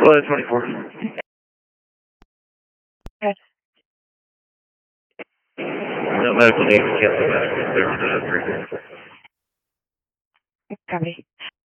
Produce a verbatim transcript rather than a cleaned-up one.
Well, twenty-four. Good. No medical needs. Cancel medical. Clear on the three. Copy.